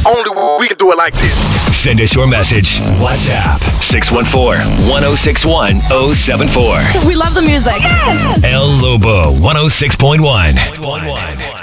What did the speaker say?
Only we can do it like this. Send us your message. WhatsApp 614-1061-074. We love the music. El Lobo 106.1.